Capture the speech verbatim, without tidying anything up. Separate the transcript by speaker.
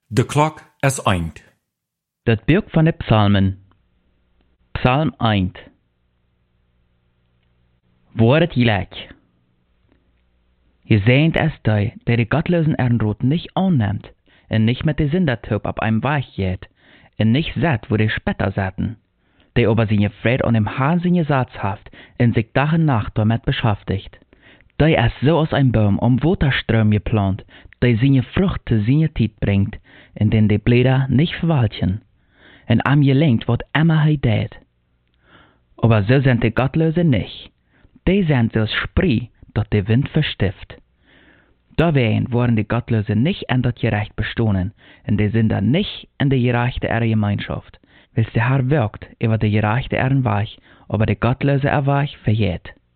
Speaker 1: De klok is eind.
Speaker 2: Dat boek van de psalmen. Psalm één. Woord gelijk. Je seht es die, der die gottlosen Ehrenrot nicht annimmt, und nicht mit der Sündertüb auf einem Weg geht, und nicht satt, wo die Spätter satten, der aber seine Freude an dem Hahn seine Satz haft, und sich Tag und Nacht damit beschäftigt. Der ist so aus einem Baum um Waterström geplant, der seine Frucht zu seiner Zeit bringt, in den die Blätter nicht verwalten, und am gelingt, wat immer er tät. Aber so sind die Gottlosen nicht. Die sind so Spree, dat der Wind verstift. Dawein waren die Gottlosen nicht an das Gerecht bestohlen, und die sind dann nicht in der gerechte Ehre Gemeinschaft, weil der Herr wirkt über die gerechte Ehrenweich, aber die Gottlose Erweich verjährt.